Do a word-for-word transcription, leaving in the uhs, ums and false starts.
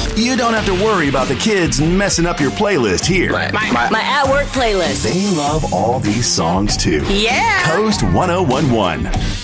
You don't have to worry about the kids messing up your playlist here. My, my, my at-work playlist. They love all these songs too. Yeah. Coast one oh one one.